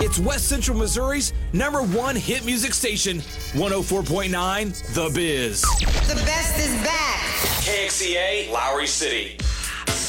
It's West Central Missouri's #1 hit music station, 104.9 The Biz. The best is back. KXEA, Lowry City.